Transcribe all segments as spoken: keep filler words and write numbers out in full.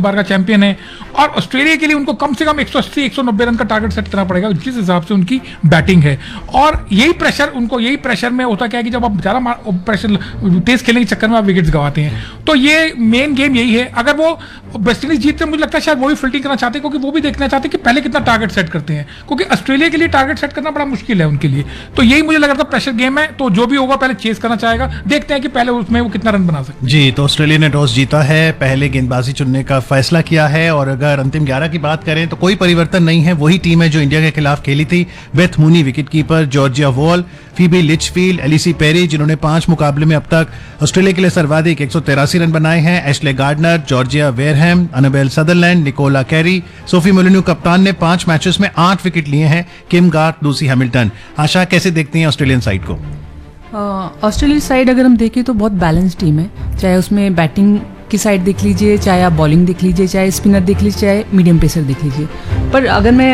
बार का चैंपियन है, और ऑस्ट्रेलिया के लिए उनको कम से कम एक सौ अस्सी एक सौ नब्बे रन का टारगेट सेट करना पड़ेगा, जिस हिसाब से उनकी बैटिंग है। और यही प्रेशर उनको यही प्रेशर में होता क्या है कि जब आप ज़्यादा प्रेशर तेज खेलने के चक्कर में आप विकेट्स गंवाते हैं, तो ये मेन गेम यही है। अगर वो वेस्ट इंडीज जीतते, मुझे लगता है शायद वो भी फील्डिंग करना चाहते हैं, क्योंकि वो भी देखना चाहते हैं कि पहले कितना टारगेट सेट करते हैं, क्योंकि ऑस्ट्रेलिया के लिए टारगेट सेट करना बड़ा मुश्किल है उनके लिए। तो यही मुझे लग रहा था प्रेशर गेम है, तो जो भी होगा पहले चेस करना चाहेगा, देखते हैं कि पहले उसमें वो कितना रन बना सकते हैं। जी, तो ऑस्ट्रेलिया ने टॉस जीता है, पहले गेंदबाजी चुनने का फैसला किया है, और अगर अंतिम ग्यारह की बात करें तो कोई परिवर्तन नहीं है, वही टीम है जो इंडिया के खिलाफ खेली थी। Beth Mooney wicketkeeper, Georgia wall, Phoebe Litchfield, Élysée peri, जिन्होंने पांच मुकाबले में अब तक ऑस्ट्रेलिया के लिए सर्वाधिक एक सौ तिरासी रन बनाए हैं, Ashleigh Gardner, Georgia Wareham, Annabel Sutherland, Nicola Carey, Sophie मोलिन्यू कप्तान ने पांच मैचेस में आठ विकेट लिए हैं, किम गार्थ, लूसी हैमिल्टन। आशा, कैसे देखती हैं ऑस्ट्रेलियन साइड को? ऑस्ट्रेलिया साइड अगर हम देखें तो बहुत बैलेंस टीम है, चाहे उसमें बैटिंग की साइड देख लीजिए, चाहे आप बॉलिंग देख लीजिए, चाहे स्पिनर देख लीजिए, चाहे मीडियम पेसर देख लीजिए। पर अगर मैं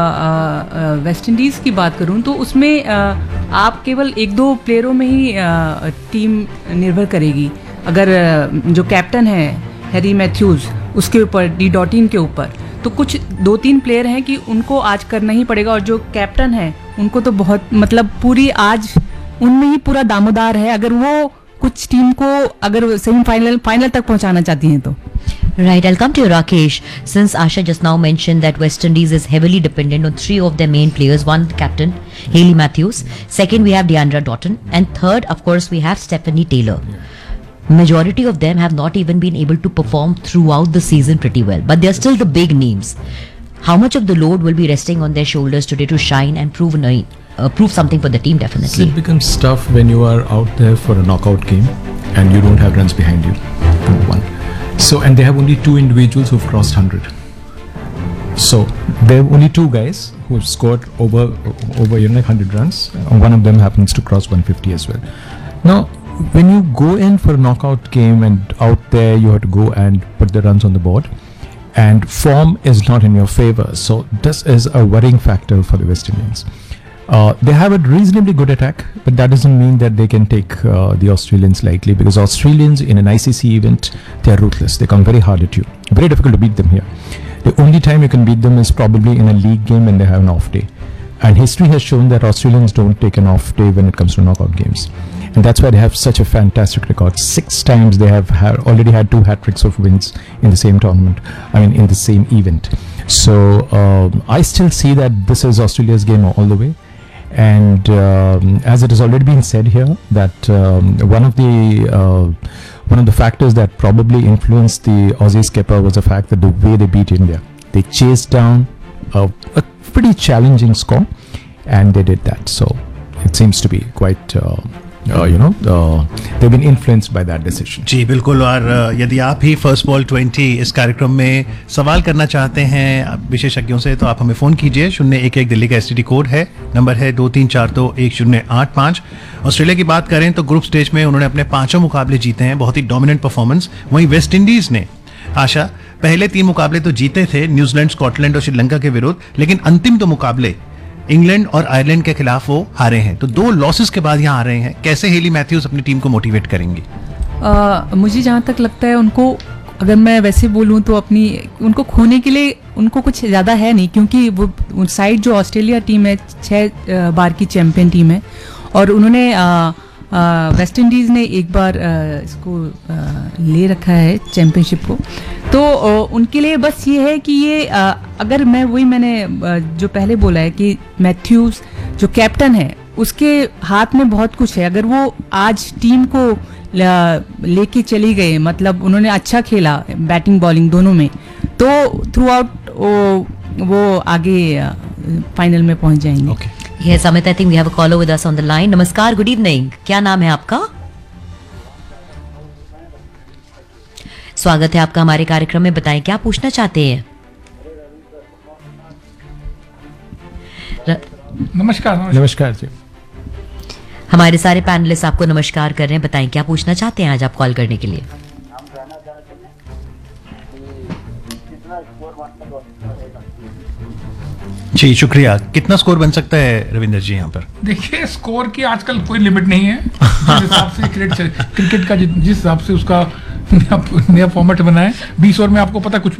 वेस्ट इंडीज़ की बात करूं तो उसमें आ, आप केवल एक दो प्लेयरों में ही आ, टीम निर्भर करेगी। अगर आ, जो कैप्टन है हैरी मैथ्यूज़, उसके ऊपर, डी डॉटिन के ऊपर, तो कुछ दो तीन प्लेयर हैं कि उनको आज करना ही पड़ेगा, और जो कैप्टन है उनको तो बहुत मतलब पूरी आज उनमें ही पूरा दामोदार है, अगर वो कुछ टीम को अगर सेमीफाइनल फाइनल तक पहुंचाना चाहती हैं तो। Right, I'll come to you, Rakesh. Since Asha just now mentioned that West Indies is heavily dependent on three of their main players. One, captain Hayley Matthews. Second, we have Deandra Dottin. And third, of course, we have Stephanie Taylor. Majority of them have not even been able to perform throughout the season pretty well. But they're still the big names. How much of the load will be resting on their shoulders today to shine and prove a Uh, prove something for the team? Definitely. So it becomes tough when you are out there for a knockout game and you don't have runs behind you. Number one. So, and they have only two individuals who've crossed one hundred. So there are only two guys who've scored over over you know, one hundred runs. And one of them happens to cross one fifty as well. Now, when you go in for a knockout game and out there you have to go and put the runs on the board, and form is not in your favor. So this is a worrying factor for the West Indians. Uh, they have a reasonably good attack, but that doesn't mean that they can take uh, the Australians lightly, because Australians in an I C C event, they are ruthless. They come very hard at you. Very difficult to beat them here. The only time you can beat them is probably in a league game when they have an off day. And history has shown that Australians don't take an off day when it comes to knockout games. And that's why they have such a fantastic record. Six times they have ha- already had two hat-tricks of wins in the same tournament. I mean, in the same event. So um, I still see that this is Australia's game all the way. And um, as it has already been said here, that um, one of the uh, one of the factors that probably influenced the Aussie skipper was the fact that the way they beat India, they chased down a, a pretty challenging score, and they did that. So it seems to be quite uh, uh, you know uh, they've been influenced by that decision. जी बिल्कुल। और यदि आप ही first ball twenty इस कार्यक्रम में सवाल करना चाहते हैं विशेषज्ञों से, तो आप हमें फ़ोन कीजिए। शून्य एक एक दिल्ली का एस टी डी कोड है, नंबर है दो तीन चार दो एक शून्य आठ पाँच। ऑस्ट्रेलिया की बात करें तो ग्रुप स्टेज में उन्होंने अपने पांचों मुकाबले जीते हैं, बहुत ही डोमिनेंट परफॉर्मेंस। वहीं वेस्ट इंडीज़ ने, आशा, पहले तीन मुकाबले तो जीते थे, न्यूजीलैंड, स्कॉटलैंड और श्रीलंका के विरुद्ध, लेकिन अंतिम दो मुकाबले इंग्लैंड और आयरलैंड के खिलाफ वो हारे हैं। तो दो लॉसेस के बाद यहाँ आ रहे हैं। कैसे हेली मैथ्यूज अपनी टीम को मोटिवेट करेंगी? uh, मुझे जहाँ तक लगता है उनको, अगर मैं वैसे बोलूँ तो अपनी उनको खोने के लिए उनको कुछ ज़्यादा है नहीं, क्योंकि वो साइड जो ऑस्ट्रेलिया टीम है छः बार की चैंपियन टीम है, और उन्होंने वेस्ट इंडीज़ ने एक बार आ, इसको आ, ले रखा है चैंपियनशिप को। तो आ, उनके लिए बस ये है कि ये आ, अगर मैं वही मैंने आ, जो पहले बोला है कि मैथ्यूज़ जो कैप्टन है उसके हाथ में बहुत कुछ है। अगर वो आज टीम को लेके चली गए, मतलब उन्होंने अच्छा खेला बैटिंग बॉलिंग दोनों में, तो थ्रू आउट वो, वो आगे फाइनल में पहुंच जाएंगे। okay. Yes, Amit, I think we have a caller with us on the line. नमस्कार, गुड इवनिंग, क्या नाम है आपका? स्वागत है आपका हमारे कार्यक्रम में, बताएं क्या पूछना चाहते हैं? नमस्कार। नमस्कार जी। हमारे सारे पैनलिस्ट आपको नमस्कार कर रहे हैं, बताएं क्या पूछना चाहते हैं आज आप कॉल करने के लिए? जी शुक्रिया। कितना स्कोर बन सकता है रविंदर जी यहाँ पर? देखिए, स्कोर की आजकल कोई लिमिट नहीं है। जिस हिसाब से क्रिकेट क्रिकेट का जिस हिसाब से उसका नया फॉर्मेट बना है, बीस ओवर में आपको पता कुछ